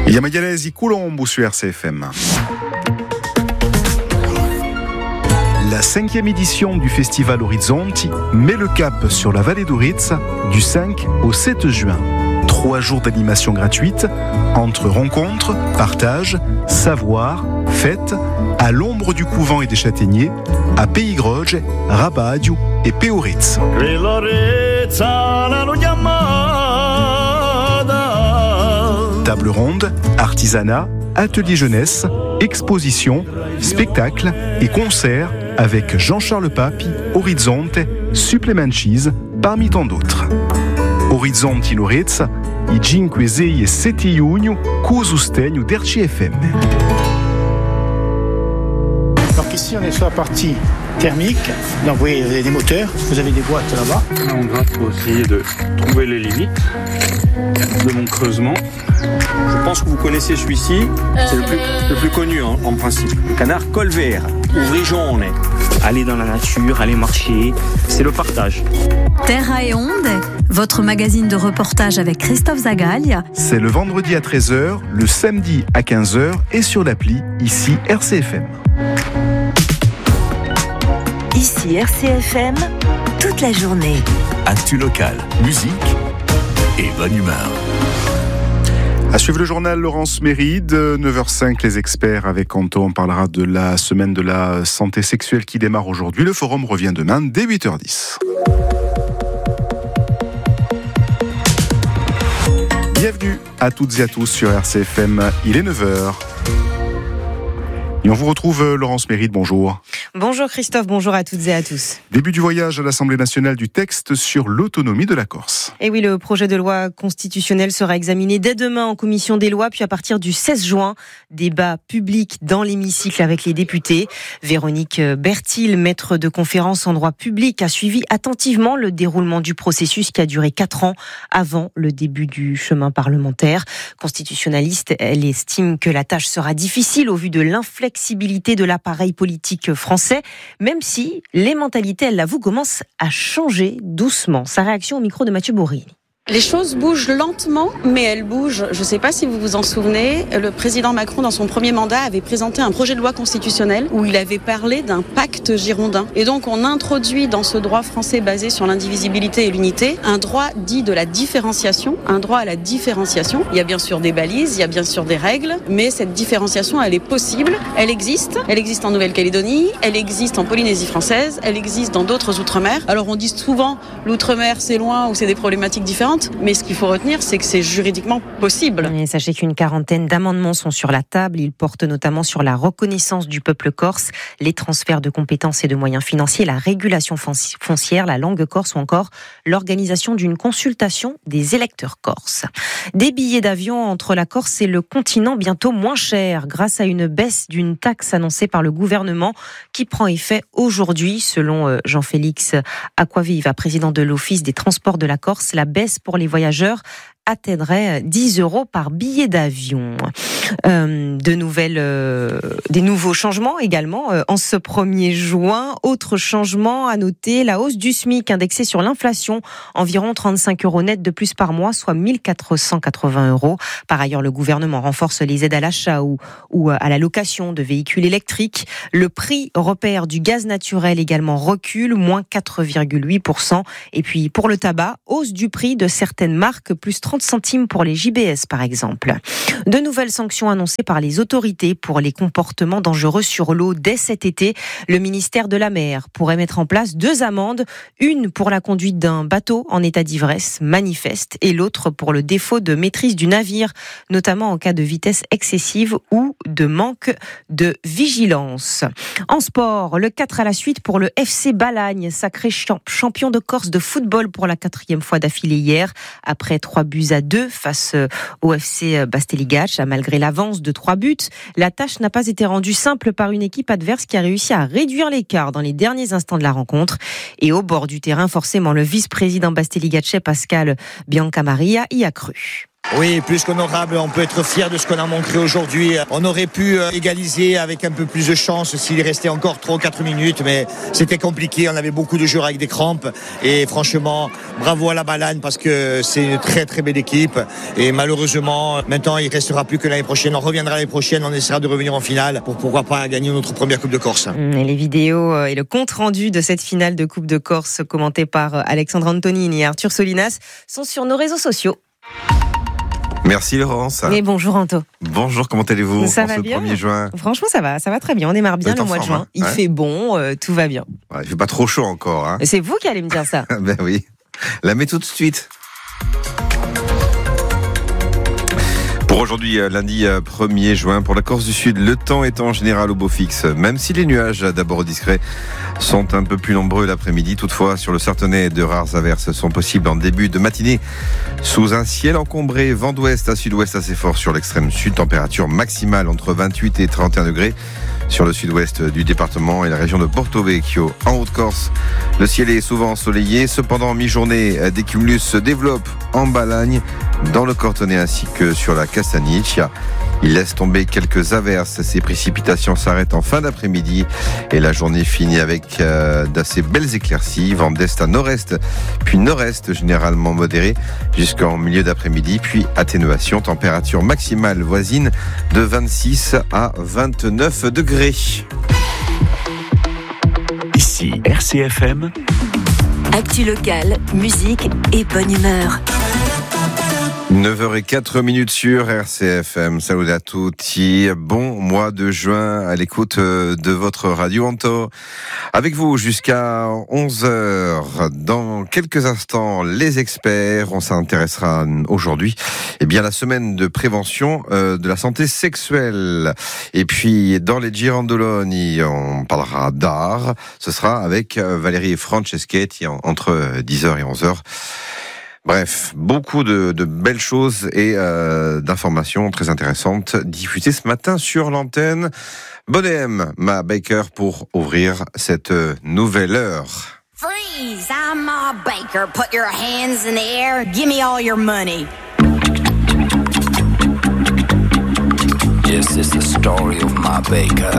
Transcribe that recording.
Yamagalesi Colombo sur RCFM. La 5e édition du festival Orizzonti met le cap sur la vallée d'Auritz du 5 au 7 juin. 3 jours d'animation gratuite, entre rencontres, partages, savoir, fêtes, à l'ombre du couvent et des châtaigniers, à Pays-Groge, Rabadio et Péoritz. Table ronde, artisanat, atelier jeunesse, exposition, spectacle et concerts avec Jean-Charles Papi, Orizzonte, Supplementis, parmi tant d'autres. Orizzonti in Auritz, i 5, 6 et 7 giugno, co sostegno d'RCFM. Donc ici on est sur la partie thermique, donc vous avez des moteurs, vous avez des boîtes là-bas. On va essayer de trouver les limites de mon creusement. Je pense que vous connaissez celui-ci, c'est le plus connu en principe. Le canard col vert, ouvrigione. Aller dans la nature, aller marcher, c'est le partage. Terra et Onde, votre magazine de reportage avec Christophe Zagaglia. C'est le vendredi à 13h, le samedi à 15h et sur l'appli, ici RCFM. Ici RCFM, toute la journée. Actu local, musique et bonne humeur. À suivre le journal Laurence Méride, 9h05, les experts avec Anto. On parlera de la semaine de la santé sexuelle qui démarre aujourd'hui. Le forum revient demain dès 8h10. Bienvenue à toutes et à tous sur RCFM, il est 9h. Et on vous retrouve Laurence Méride, bonjour. Bonjour Christophe, bonjour à toutes et à tous. Début du voyage à l'Assemblée nationale du texte sur l'autonomie de la Corse. Et oui, le projet de loi constitutionnelle sera examiné dès demain en commission des lois, puis à partir du 16 juin, débat public dans l'hémicycle avec les députés. Véronique Bertil, maître de conférence en droit public, a suivi attentivement le déroulement du processus qui a duré 4 ans avant le début du chemin parlementaire. Constitutionnaliste, elle estime que la tâche sera difficile au vu de l'inflexibilité de l'appareil politique français, même si les mentalités, elle l'avoue, commencent à changer doucement. Sa réaction au micro de Mathieu Bourrini. Les choses bougent lentement, mais elles bougent. Je ne sais pas si vous vous en souvenez, le président Macron, dans son premier mandat, avait présenté un projet de loi constitutionnelle où il avait parlé d'un pacte girondin. Et donc, on introduit dans ce droit français basé sur l'indivisibilité et l'unité, un droit dit de la différenciation, un droit à la différenciation. Il y a bien sûr des balises, il y a bien sûr des règles, mais cette différenciation, elle est possible, elle existe en Nouvelle-Calédonie, elle existe en Polynésie française, elle existe dans d'autres outre-mer. Alors, on dit souvent, l'outre-mer, c'est loin ou c'est des problématiques différentes. Mais ce qu'il faut retenir, c'est que c'est juridiquement possible. Et sachez qu'une quarantaine d'amendements sont sur la table. Ils portent notamment sur la reconnaissance du peuple corse, les transferts de compétences et de moyens financiers, la régulation foncière, la langue corse ou encore l'organisation d'une consultation des électeurs corses. Des billets d'avion entre la Corse et le continent bientôt moins chers grâce à une baisse d'une taxe annoncée par le gouvernement qui prend effet aujourd'hui. Selon Jean-Félix Aquaviva, président de l'Office des transports de la Corse, la baisse pour les voyageurs atteindrait 10 € par billet d'avion. Des nouveaux changements également en ce 1er juin. Autre changement à noter, la hausse du SMIC indexée sur l'inflation, environ 35 € net de plus par mois, soit 1 480 €. Par ailleurs, le gouvernement renforce les aides à l'achat ou à la location de véhicules électriques. Le prix repère du gaz naturel également recule, moins 4,8%. Et puis pour le tabac, hausse du prix de certaines marques, plus 30 centimes pour les JBS par exemple. De nouvelles sanctions annoncées par les autorités pour les comportements dangereux sur l'eau dès cet été. Le ministère de la Mer pourrait mettre en place 2 amendes, une pour la conduite d'un bateau en état d'ivresse manifeste et l'autre pour le défaut de maîtrise du navire, notamment en cas de vitesse excessive ou de manque de vigilance. En sport, le 4 à la suite pour le FC Balagne, sacré champion de Corse de football pour la 4e fois d'affilée hier, après 3-2 face au FC Basteligaccia. Malgré l'avance de 3 buts, la tâche n'a pas été rendue simple par une équipe adverse qui a réussi à réduire l'écart dans les derniers instants de la rencontre. Et au bord du terrain, forcément, le vice-président Basteligaccia, Pascal Biancamaria, y a cru. Oui, plus qu'honorable, on peut être fier de ce qu'on a montré aujourd'hui. On aurait pu égaliser avec un peu plus de chance s'il restait encore 3 ou 4 minutes, mais c'était compliqué, on avait beaucoup de joueurs avec des crampes et franchement, bravo à la Balagne parce que c'est une très très belle équipe et malheureusement, maintenant il ne restera plus que l'année prochaine, on reviendra l'année prochaine, on essaiera de revenir en finale pour pourquoi pas gagner notre première Coupe de Corse. Et les vidéos et le compte-rendu de cette finale de Coupe de Corse commenté par Alexandre Antonini et Arthur Solinas sont sur nos réseaux sociaux. Merci Laurence. Et bonjour Anto. Bonjour, comment allez-vous ça va bien 1er juin? Franchement ça va très bien, on démarre bien le mois de juin. Il fait bon, tout va bien. Ouais, il fait pas trop chaud encore. Hein. C'est vous qui allez me dire ça. Ben oui, la mets tout de suite. Pour aujourd'hui, lundi 1er juin, pour la Corse du Sud, le temps est en général au beau fixe, même si les nuages, d'abord discrets, sont un peu plus nombreux l'après-midi. Toutefois, sur le Sartonnais, de rares averses sont possibles en début de matinée. Sous un ciel encombré, vent d'ouest à sud-ouest assez fort sur l'extrême sud, température maximale entre 28 et 31 degrés. Sur le sud-ouest du département et la région de Porto Vecchio, en Haute-Corse, le ciel est souvent ensoleillé. Cependant, en mi-journée, des cumulus se développent en Balagne, dans le Cortonnais ainsi que sur la Castagniccia. Il laisse tomber quelques averses. Ces précipitations s'arrêtent en fin d'après-midi et la journée finit avec d'assez belles éclaircies. Vent d'est à nord-est, puis nord-est généralement modéré jusqu'en milieu d'après-midi, puis atténuation. Température maximale voisine de 26 à 29 degrés. Ici RCFM. Actu locale, musique et bonne humeur. 9h04 sur RCFM. Salut à tutti. Bon mois de juin à l'écoute de votre radio Anto. Avec vous jusqu'à 11h. Dans quelques instants, les experts. On s'intéressera aujourd'hui à la semaine de prévention de la santé sexuelle. Et puis, dans les Girandoloni, on parlera d'art. Ce sera avec Valérie Franceschetti entre 10h et 11h. Bref, beaucoup de belles choses et d'informations très intéressantes diffusées ce matin sur l'antenne. Bonne Ma Baker pour ouvrir cette nouvelle heure. Freeze! I'm Ma Baker. Put your hands in the air. Give me all your money. This is the story of Ma Baker.